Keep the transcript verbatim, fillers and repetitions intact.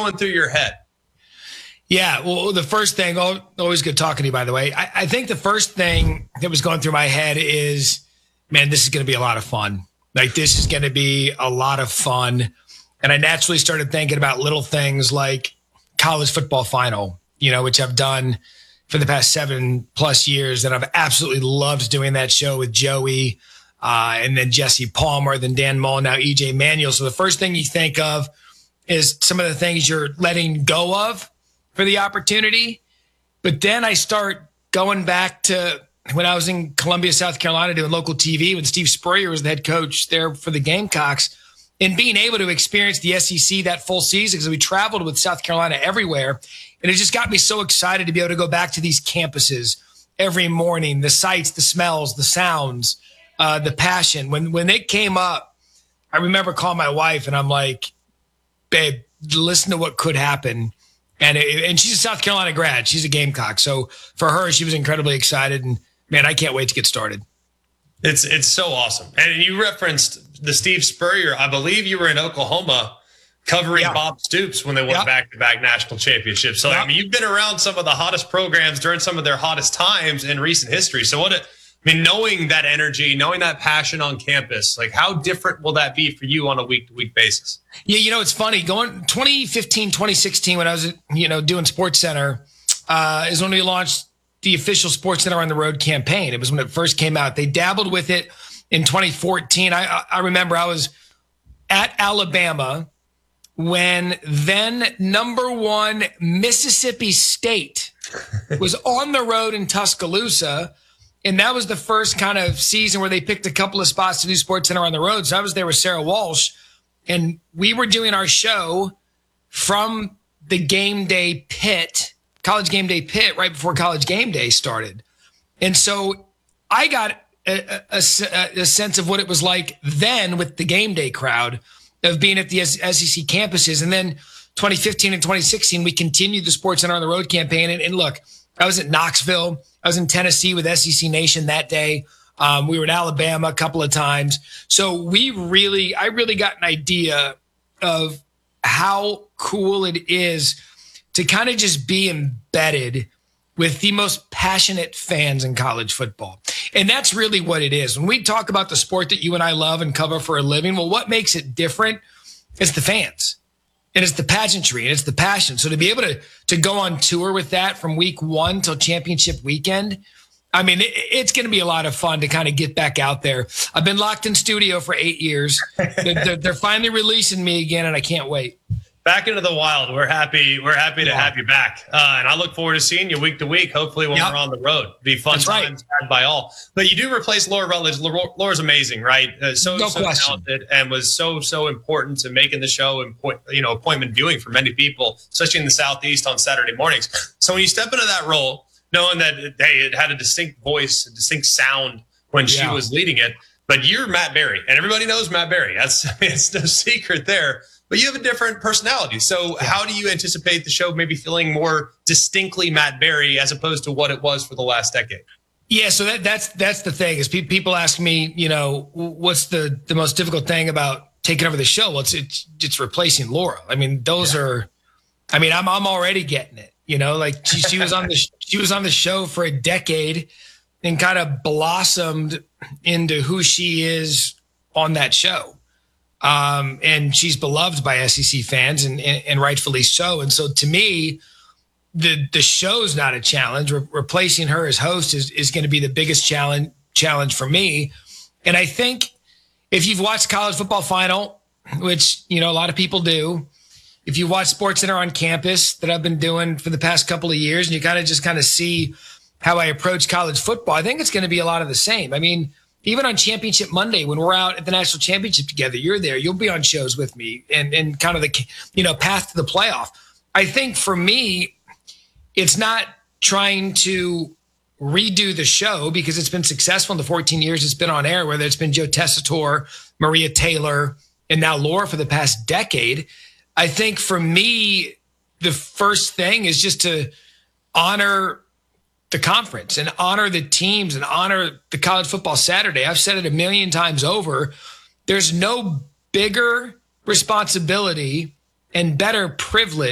going through your head? Yeah, well, the first thing, always good talking to you, by the way. I, I think the first thing that was going through my head is, man, this is going to be a lot of fun. Like, this is going to be a lot of fun. And I naturally started thinking about little things like college football final, you know, which I've done for the past seven plus years. And I've absolutely loved doing that show with Joey, uh, and then Jesse Palmer, then Dan Mullen, now E J Manuel. So the first thing you think of is some of the things you're letting go of for the opportunity. But then I start going back to when I was in Columbia, South Carolina, doing local T V when Steve Spurrier was the head coach there for the Gamecocks, and being able to experience the S E C that full season, because we traveled with South Carolina everywhere. And it just got me so excited to be able to go back to these campuses every morning, the sights, the smells, the sounds, uh, the passion. When, when it came up, I remember calling my wife and I'm like, babe, listen to what could happen. And it, and she's a South Carolina grad. She's a Gamecock. So for her, she was incredibly excited. And, man, I can't wait to get started. It's it's so awesome. And you referenced the Steve Spurrier. I believe you were in Oklahoma covering yeah. Bob Stoops when they won yeah. back-to-back national championships. So, yeah. I mean, you've been around some of the hottest programs during some of their hottest times in recent history. So what it, I mean, knowing that energy, knowing that passion on campus, like how different will that be for you on a week-to-week basis? Yeah, you know, it's funny. Going twenty fifteen, twenty sixteen, when I was, you know, doing SportsCenter, uh, is when we launched the official SportsCenter on the Road campaign. It was when it first came out. They dabbled with it in twenty fourteen. I, I remember I was at Alabama when then number one Mississippi State was on the road in Tuscaloosa. And that was the first kind of season where they picked a couple of spots to do SportsCenter on the road. So I was there with Sarah Walsh, and we were doing our show from the game day pit, college game day pit, right before college game day started. And so I got a, a, a sense of what it was like then with the game day crowd of being at the S E C campuses. And then twenty fifteen and twenty sixteen, we continued the SportsCenter on the Road campaign. And, and look, I was at Knoxville. I was in Tennessee with S E C Nation that day. Um, we were in Alabama a couple of times. So we really, I really got an idea of how cool it is to kind of just be embedded with the most passionate fans in college football. And that's really what it is. When we talk about the sport that you and I love and cover for a living, well, what makes it different is the fans. And it's the pageantry and it's the passion. So to be able to, to go on tour with that from week one till championship weekend, I mean, it, it's going to be a lot of fun to kind of get back out there. I've been locked in studio for eight years. they're, they're finally releasing me again, and I can't wait. Back into the wild. We're happy. We're happy to yeah. have you back. Uh, and I look forward to seeing you week to week, hopefully when yep. we're on the road. Be fun That's times right. had by all. But you do replace Laura Rutledge. Laura's amazing, right? Uh, so, no so question. talented and was so, so important to making the show and, you know, appointment viewing for many people, especially in the Southeast on Saturday mornings. So when you step into that role, knowing that, hey, it had a distinct voice, a distinct sound when yeah. she was leading it, but you're Matt Berry, and everybody knows Matt Berry. That's, I mean, it's no secret there. But you have a different personality. So yeah. how do you anticipate the show maybe feeling more distinctly Matt Berry as opposed to what it was for the last decade? Yeah, so that, that's that's the thing is pe- people ask me, you know, what's the, the most difficult thing about taking over the show? Well, it's it's, it's replacing Laura. I mean, those yeah. are, I mean, I'm I'm already getting it. You know, like she, she was on the she was on the show for a decade and kind of blossomed into who she is on that show. Um, and she's beloved by S E C fans and, and, and rightfully so. And so to me, the, the show's not a challenge. Re- replacing her as host is, is going to be the biggest challenge, challenge for me. And I think if you've watched college football final, which, you know, a lot of people do, if you watch SportsCenter on campus that I've been doing for the past couple of years, and you kind of just kind of see how I approach college football, I think it's going to be a lot of the same. I mean, even on Championship Monday, when we're out at the national championship together, you're there. You'll be on shows with me and, and kind of the, you know, path to the playoff. I think for me, it's not trying to redo the show because it's been successful in the fourteen years it's been on air, whether it's been Joe Tessitore, Maria Taylor, and now Laura for the past decade. I think for me, the first thing is just to honor the conference and honor the teams and honor the college football Saturday. I've said it a million times over. There's no bigger responsibility and better privilege